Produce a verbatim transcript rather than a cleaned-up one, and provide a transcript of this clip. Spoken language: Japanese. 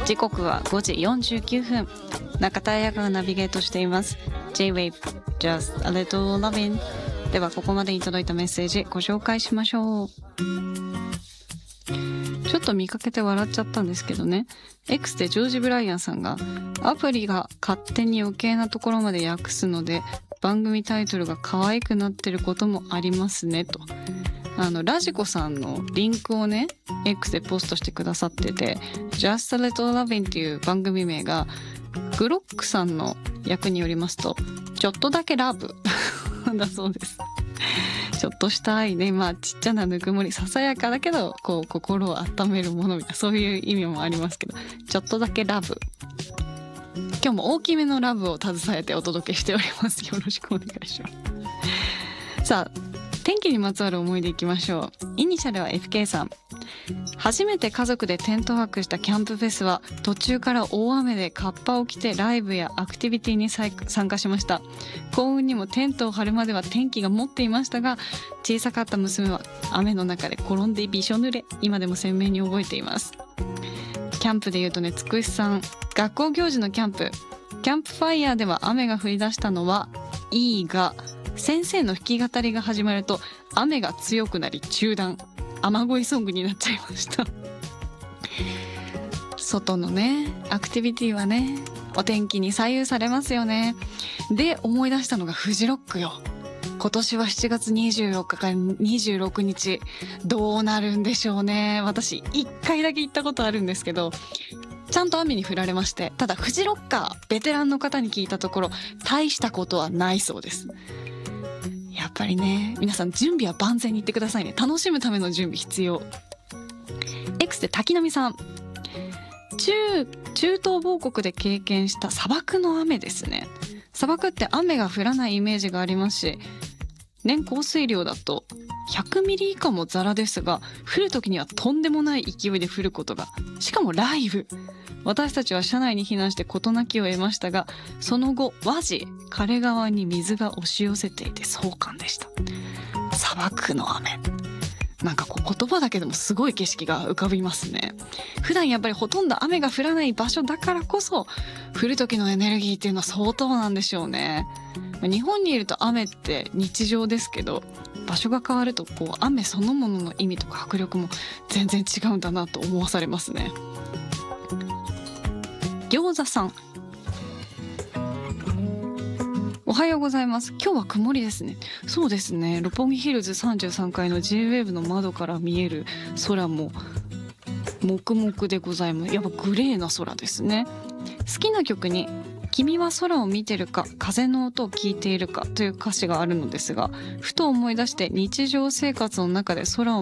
時刻はごじよんじゅうきゅうふん。中田彩がナビゲートしています J-Wave Just a Little Lovin'。 ではここまでに届いたメッセージご紹介しましょう。ちょっと見かけて笑っちゃったんですけどね、 X でジョージ・ブライアンさんがアプリが勝手に余計なところまで訳すので番組タイトルが可愛くなってることもありますねと、あのラジコさんのリンクをね X でポストしてくださってて、 Just a Little Lovin' っていう番組名がグロックさんの訳によりますとちょっとだけラブだそうです。ちょっとした愛ね、まあちっちゃなぬくもり、ささやかだけどこう心を温めるものみたいな、そういう意味もありますけど、ちょっとだけラブ。今日も大きめのラブを携えてお届けしております。よろしくお願いします。さあ、天気にまつわる思い出いきましょう。イニシャルは エフケー さん。初めて家族でテント泊したキャンプフェスは途中から大雨でカッパを着てライブやアクティビティに参加しました。幸運にもテントを張るまでは天気が持っていましたが、小さかった娘は雨の中で転んでびしょ濡れ、今でも鮮明に覚えています。キャンプでいうとね、つくしさん、学校行事のキャンプキャンプファイヤーでは雨が降り出したのはいいが、先生の弾き語りが始まると雨が強くなり中断、雨乞いソングになっちゃいました。外のねアクティビティはねお天気に左右されますよね。で思い出したのがフジロックよ。今年はしちがつにじゅうよっかからにじゅうろくにちどうなるんでしょうね。私いっかいだけ行ったことあるんですけど、ちゃんと雨に降られまして、ただフジロッカーベテランの方に聞いたところ大したことはないそうです。やっぱりね、皆さん準備は万全に言ってくださいね。楽しむための準備必要。 X で滝波さん、中中東某国で経験した砂漠の雨ですね。砂漠って雨が降らないイメージがありますし、年降水量だとひゃくミリ以下もザラですが、降る時にはとんでもない勢いで降ることが、しかも雷雨。私たちは車内に避難して事なきを得ましたが、その後和地枯川に水が押し寄せていて壮観でした。砂漠の雨、なんかこう言葉だけでもすごい景色が浮かびますね。普段やっぱりほとんど雨が降らない場所だからこそ降る時のエネルギーっていうのは相当なんでしょうね。日本にいると雨って日常ですけど、場所が変わるとこう雨そのものの意味とか迫力も全然違うんだなと思わされますね。餃子さん、おはようございます。今日は曇りですね。そうですね、六本木ヒルズさんじゅうさんかいの J-ウェーブ の窓から見える空も黙々でございます。やっぱグレーな空ですね。好きな曲に君は空を見てるか風の音を聞いているかという歌詞があるのですが、ふと思い出して日常生活の中で空を